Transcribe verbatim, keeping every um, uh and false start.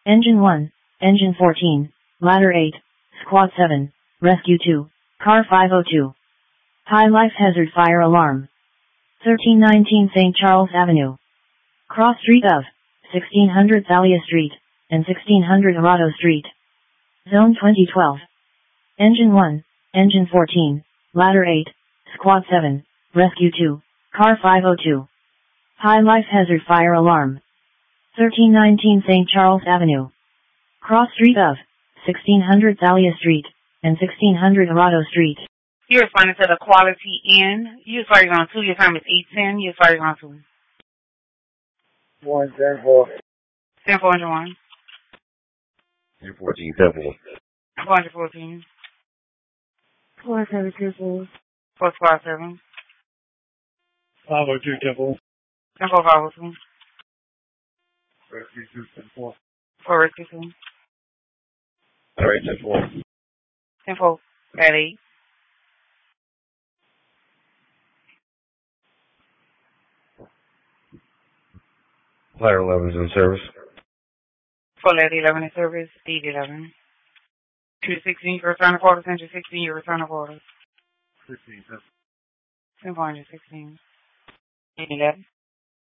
Engine one, Engine fourteen, Ladder eight, Squad seven, Rescue two, Car five oh two. High Life Hazard Fire Alarm. thirteen nineteen Saint Charles Avenue. Cross Street of sixteen hundred Thalia Street and sixteen hundred Arado Street. Zone twenty twelve. Engine one, Engine fourteen, Ladder eight, Squad seven, Rescue two, Car five oh two. High Life Hazard Fire Alarm. thirteen nineteen Saint Charles Avenue. Cross Street of sixteen hundred Thalia Street and sixteen hundred Arado Street. You're responding to the Quality Inn. You're starting on two. Your time is eight ten. You're starting on two. One, ten, four. ten, four, hundred one. ten fourteen, ten four. four hundred fourteen. Four, seven, two, four. four, squad seven. Five, oh, two, ten, four. ten, four, five, oh, two. Rescue two, ten, four. four, rescue two. All right, ten four. ten, four, at eight. Ladder eleven is in service. four, ladder eleven in service. Speed eleven. two sixteen, your return of orders. Entry sixteen, your return of orders. Sixteen, ten. ten, four, sixteen. eleven.